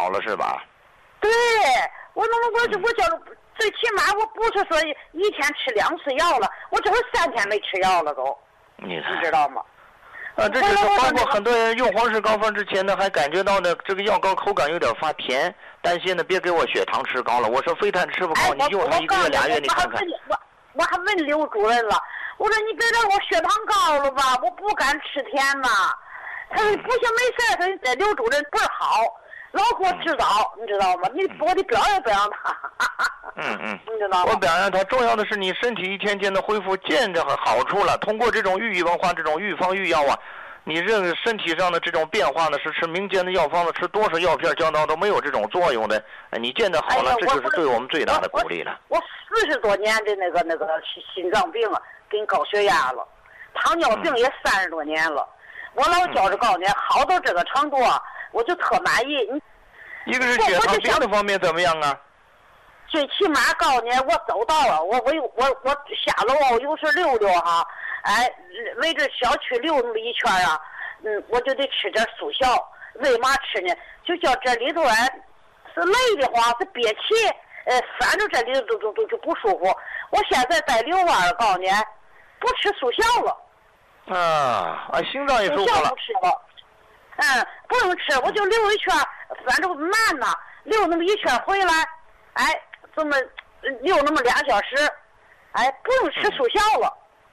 少了是吧？ 对，我叫最起码我不是说一天吃2次药了，我这会3天没吃药了都， 你知道吗？ 这就是包括很多人用黄氏膏方之前呢，还感觉到呢这个药膏口感有点发甜，担心呢别给我血糖吃高了。我说非但吃不高，你用它1个月2月，你看看。 我还问刘主任了，我说你别让我血糖高了吧，我不敢吃甜呐。他说不行没事，他说这刘主任倍儿好，老给我指导，你知道吗？我得表扬表扬他。你知道吗？ 我表扬他，重要的是你身体一天天的恢复，见着好处了。通过这种寓意文化，这种预方御药啊，你认身体上的这种变化呢，是吃民间的药方子，吃多少药片胶囊都没有这种作用的。你见着好了，这就是对我们最大的鼓励了。 我40多年的那个心脏病啊，跟高血压了，糖尿病也30多年了。我老觉着告诉你，好到这个程度啊，我就特满意。 一个是血糖病的方面怎么样啊？ 最起码告诉你，我走到了，我下楼有时溜溜哈，围着小区溜那么一圈啊，我就得吃点速效。为嘛吃呢？就叫这里头是累的慌，是憋气，反正这里头都就不舒服。我现在在遛弯，告诉你，不吃速效了。 心脏也舒服了。 速效不吃了，不用吃，我就溜一圈，反正慢呐，溜那么一圈回来，这么溜那么2小时，不用吃速效了。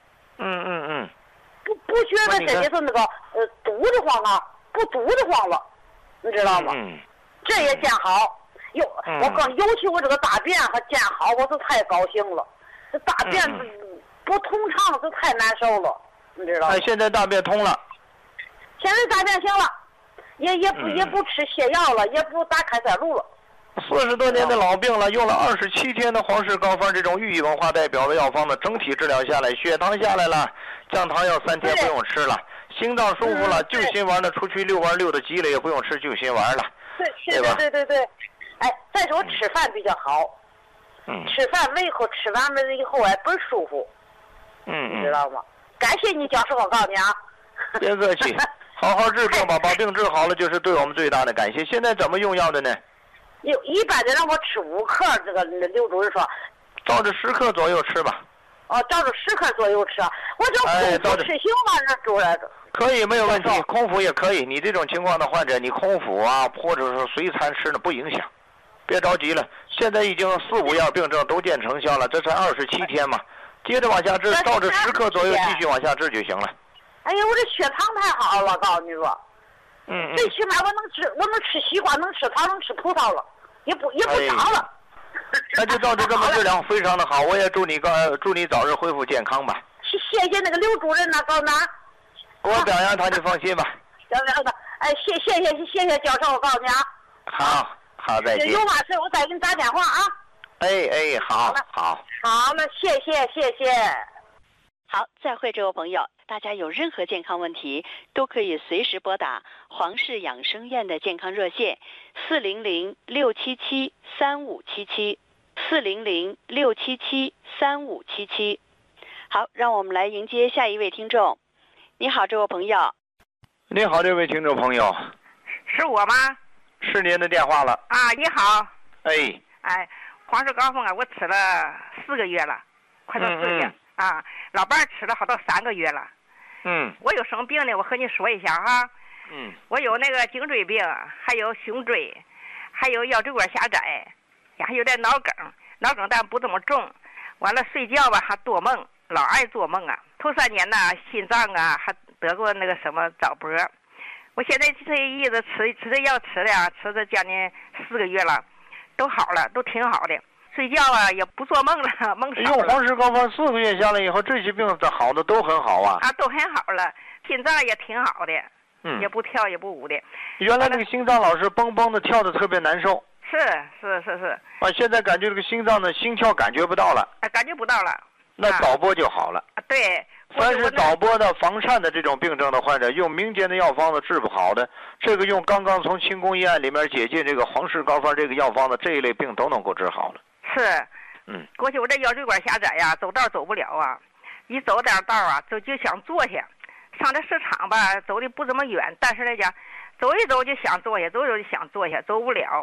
不觉得这里头那个堵得慌啊，不堵得慌了，你知道吗？这也见好。我告诉你，尤其我这个大便还见好，我是太高兴了。这大便不通畅，这太难受了，你知道吗？ 现在大便通了。 现在大便行了，也不吃泻药了，也不打开塞露了。 40多年的老病了，用了27天的黄氏膏方这种寓意文化代表的药方呢，整体治疗下来，血糖下来了，降糖药3天不用吃了，心脏舒服了，救心丸呢出去遛弯遛的急了，也不用吃救心丸了。对吧？ 对。再说吃饭比较好，吃饭胃口吃完了以后倍舒服。你知道吗？感谢你教授，我告诉你啊。 别客气，好好治病吧，把病治好了就是对我们最大的感谢。现在怎么用药的呢？ 一般的让我吃5克，这个刘主任说， 照着10克左右吃吧。 照着10克左右吃，我这空腹吃行吗？这主任。 可以，没有问题，空腹也可以。你这种情况的患者，你空腹啊，或者是随餐吃呢，不影响。别着急了，现在已经4、5样病症都见成效了，这才27天嘛，接着往下治，照着10克左右继续往下治就行了。 我这血糖太好了，告诉你说。最起码我能吃西瓜，能吃糖，能吃葡萄了，也不长了。 那就照着这么治疗，非常的好。我也祝你早日恢复健康吧。 谢谢那个刘主任呐，高南。 我表扬他，你放心吧。 表扬他，谢谢教授，我告诉你啊。 好，再见。 有嘛事我再给你打电话啊。 好。 好了，谢谢。 好，再会，这位朋友，大家有任何健康问题都可以随时拨打黄氏养生院的健康热线400-677-3577，400-677-3577。好，让我们来迎接下一位听众。你好，这位朋友。 你好，这位听众朋友。 是我吗？ 是您的电话了。 你好。黄氏膏方我吃了4个月了，快到4个月。老伴吃了好到3个月了。我有什么病呢？我和你说一下哈。我有那个颈椎病，还有胸椎，还有腰椎管狭窄，还有点脑梗但不这么重。完了睡觉吧还多梦，老爱做梦啊。头3年呢心脏啊还得过那个什么早搏。我现在这一直吃这药吃了将近4个月了，都好了，都挺好的。睡觉啊也不做梦了，梦少了。 用黄氏膏方4个月下来以后，这些病好的都很好啊。 都很好了，心脏也挺好的，也不跳也不舞的。 原来那个心脏老是蹦蹦的跳的特别难受。 是。 现在感觉这个心脏的心跳感觉不到了。 感觉不到了。 那导播就好了。 对。 凡是导播的房颤的这种病症的患者，用民间的药方子治不好的，这个用刚刚从轻宫医案里面解禁这个黄氏膏方这个药方子，这一类病都能够治好了。 是。过去我这腰椎管狭窄呀，走道走不了啊，一走点道啊就想坐下。上这市场吧，走的不怎么远，但是来讲，走一走就想坐下，走一走就想坐下，走不了。